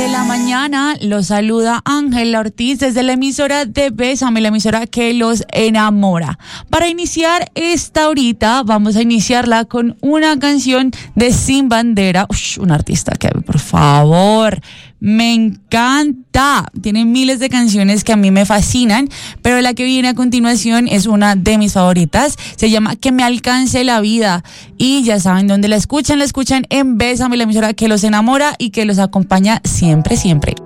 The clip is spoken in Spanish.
de la mañana. Los saluda Ángela Ortiz desde la emisora de Bésame, la emisora que los enamora. Para iniciar esta horita, vamos a iniciarla con una canción de Sin Bandera. Un artista que, por favor, me encanta. Tiene miles de canciones que a mí me fascinan, pero la que viene a continuación es una de mis favoritas. Se llama Que me alcance la vida. Y ya saben dónde la escuchan en Bésame, la emisora que los enamora y que los acompaña siempre, siempre.